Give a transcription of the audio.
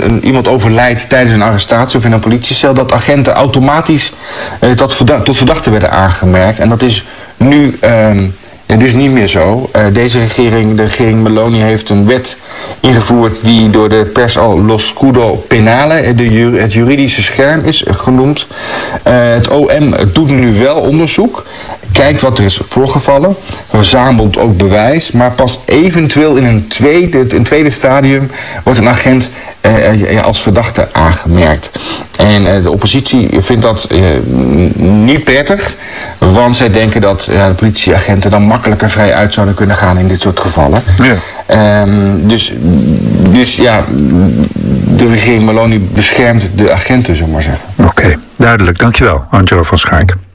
iemand overlijdt tijdens een arrestatie of in een politiecel, dat agenten automatisch tot verdachte werden aangemerkt. En dat is nu dus niet meer zo. Deze regering, de regering Meloni, heeft een wet ingevoerd die door de pers al Lo Scudo Penale, het juridische scherm, is genoemd. Het OM doet nu wel onderzoek, kijkt wat er is voorgevallen, verzamelt ook bewijs, maar pas eventueel in een tweede stadium wordt een agent als verdachte aangemerkt. En de oppositie vindt dat niet prettig, want zij denken dat de politieagenten dan makkelijker vrij uit zouden kunnen gaan in dit soort gevallen. Ja. Dus ja, de regering Meloni beschermt de agenten, zullen we maar zeggen. Oké, duidelijk. Dankjewel, Angelo van Schaik.